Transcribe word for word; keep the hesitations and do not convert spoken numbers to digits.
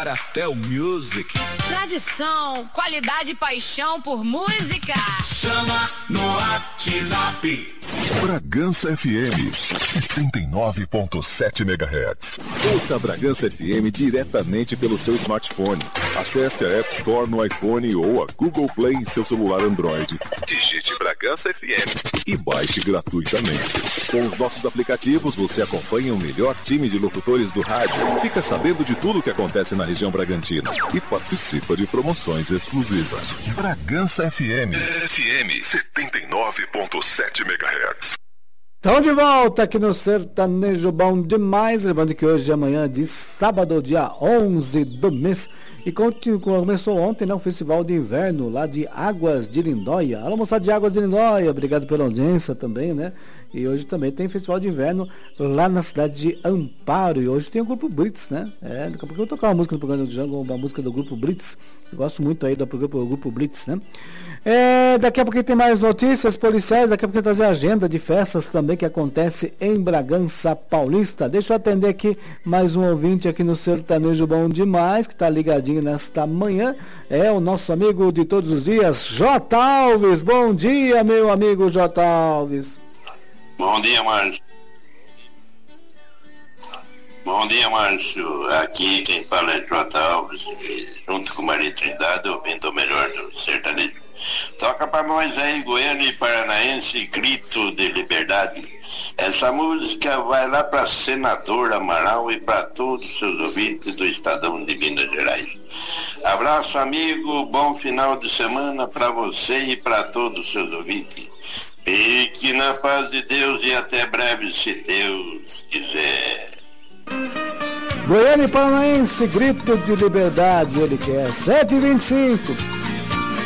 agora Tel Music. Tradição, qualidade e paixão por música. Chama no WhatsApp. Bragança F M, setenta e nove ponto sete megahertz. Ouça a Bragança F M diretamente pelo seu smartphone. Acesse a App Store no iPhone ou a Google Play em seu celular Android. Digite Bragança F M e baixe gratuitamente. Com os nossos aplicativos, você acompanha o melhor time de locutores do rádio, fica sabendo de tudo o que acontece na região Bragantina e participa de promoções exclusivas. Bragança F M, F M setenta e nove ponto sete megahertz. Estamos de volta aqui no Sertanejo Bom Demais, lembrando que hoje é manhã de sábado, dia onze do mês, e começou ontem, né, o Festival de Inverno lá de Águas de Lindóia. Alô, moçada de Águas de Lindóia, obrigado pela audiência também, né? E hoje também tem Festival de Inverno lá na cidade de Amparo, e hoje tem o Grupo Blitz, né? É, daqui a pouco eu vou tocar uma música do programa do Django, uma música do Grupo Blitz, eu gosto muito aí do Grupo, do Grupo Blitz, né? É, daqui a pouquinho tem mais notícias policiais, daqui a pouquinho trazer a agenda de festas também que acontece em Bragança Paulista. Deixa eu atender aqui mais um ouvinte aqui no Sertanejo Bom Demais, que está ligadinho nesta manhã, é o nosso amigo de todos os dias, J. Alves. Bom dia, meu amigo J. Alves. Bom dia, Márcio. Bom dia, Márcio. Aqui quem fala é J. Alves, junto com Maria Trindade, ouvindo o melhor do sertanejo. Toca pra nós aí, Goiânia e Paranaense, Grito de Liberdade. Essa música vai lá pra Senador Amaral e pra todos os seus ouvintes do Estadão de Minas Gerais. Abraço, amigo, bom final de semana pra você e pra todos os seus ouvintes. Fique na paz de Deus e até breve, se Deus quiser. Goiânia e Paranaense, Grito de Liberdade, ele quer sete e vinte e cinco.